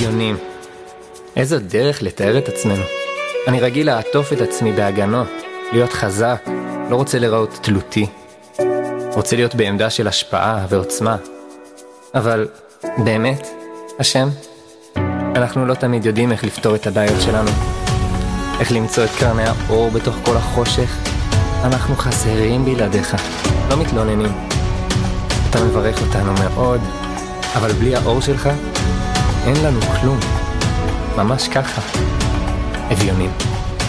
אביונים. איזו דרך לתאר את עצמנו. אני רגיל לעטוף את עצמי בהגנות, להיות חזק, לא רוצה לראות תלותי. רוצה להיות בעמדה של השפעה ועוצמה. אבל באמת, השם, אנחנו לא תמיד יודעים איך לפתור את הבעיות שלנו. איך למצוא את קרני האור בתוך כל החושך. אנחנו חסרים בלעדיך, לא מתלוננים. אתה מברך אותנו מאוד, אבל בלי האור שלך אין לנו כלום. ממש ככה. אביונים.